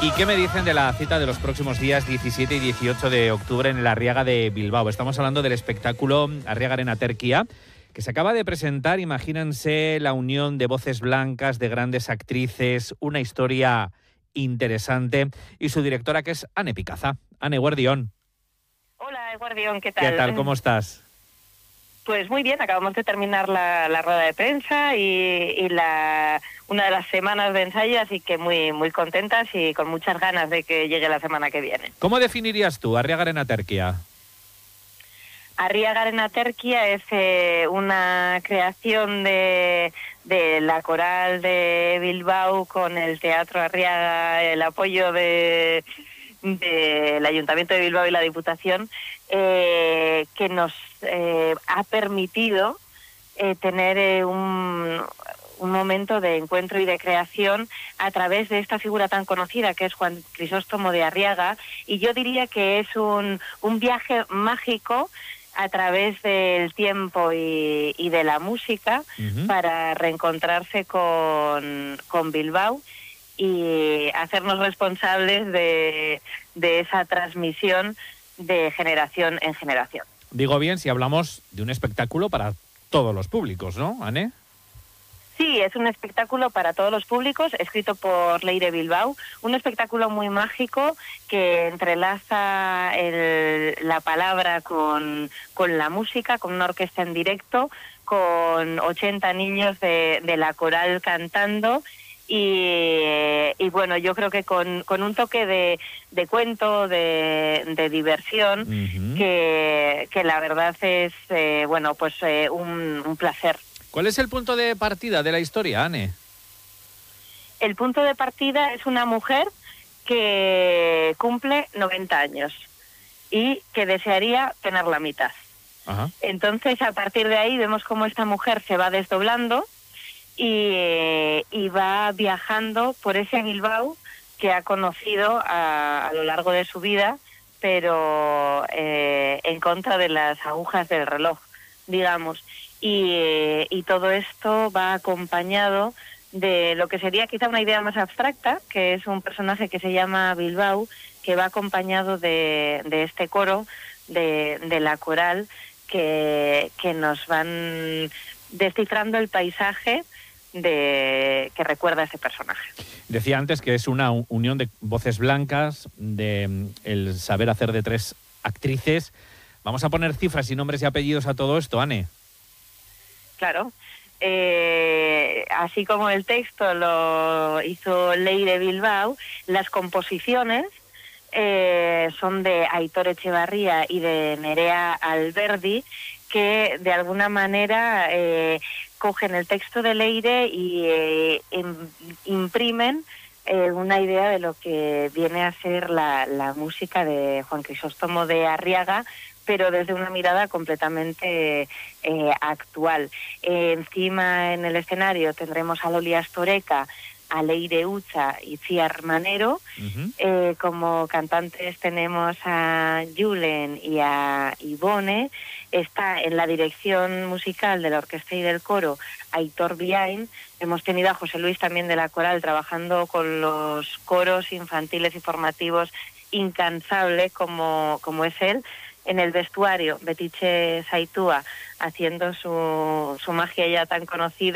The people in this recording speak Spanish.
¿Y qué me dicen de la cita de los próximos días 17 y 18 de octubre en el Arriaga de Bilbao? Estamos hablando del espectáculo Arriaga Arenaterkia, que se acaba de presentar. Imagínense la unión de voces blancas, de grandes actrices, una historia interesante, y su directora, que es Ane Picaza. Ane, Guardión. Hola, Guardión, ¿qué tal? ¿Qué tal? ¿Cómo estás? Pues muy bien, acabamos de terminar la rueda de prensa y una de las semanas de ensayo, así que muy contentas y con muchas ganas de que llegue la semana que viene. ¿Cómo definirías tú Arriaga Arenaterkia? Arriaga Arenaterkia es una creación de la Coral de Bilbao con el Teatro Arriaga, el apoyo del Ayuntamiento de Bilbao y la Diputación, que nos ha permitido tener un momento de encuentro y de creación a través de esta figura tan conocida que es Juan Crisóstomo de Arriaga, y yo diría que es un viaje mágico a través del tiempo y de la música para reencontrarse con Bilbao y hacernos responsables de esa transmisión de generación en generación. Digo bien si hablamos de un espectáculo para todos los públicos, ¿no, Ane? Sí, es un espectáculo para todos los públicos, escrito por Leire Bilbao, un espectáculo muy mágico que entrelaza la palabra con la música, con una orquesta en directo, con 80 niños de la coral cantando. Y bueno, yo creo que con un toque de cuento, de diversión, que la verdad es un placer. ¿Cuál es el punto de partida de la historia, Ane? El punto de partida es una mujer que cumple 90 años y que desearía tener la mitad. Ajá. Entonces, a partir de ahí vemos cómo esta mujer se va desdoblando y va viajando por ese Bilbao que ha conocido a lo largo de su vida, pero en contra de las agujas del reloj, digamos. Y todo esto va acompañado de lo que sería quizá una idea más abstracta, que es un personaje que se llama Bilbao, que va acompañado de este coro de la coral que nos van descifrando el paisaje que recuerda a ese personaje. Decía antes que es una unión de voces blancas, de el saber hacer de tres actrices. Vamos a poner cifras y nombres y apellidos a todo esto, Ane. Claro. Así como el texto lo hizo Leire Bilbao, las composiciones son de Aitor Echevarría y de Nerea Alberdi, que de alguna manera cogen el texto de Leire y imprimen una idea de lo que viene a ser la música de Juan Crisóstomo de Arriaga, pero desde una mirada completamente actual. Encima en el escenario tendremos a Loli Astoreca, a Leire Ucha y Ciar Manero. Como cantantes tenemos a Julen y a Ivone. Está en la dirección musical de la orquesta y del coro Aitor Biain. Hemos tenido a José Luis también de la coral trabajando con los coros infantiles y formativos, incansable como es él. En el vestuario, Betiche Saitúa haciendo su magia ya tan conocida.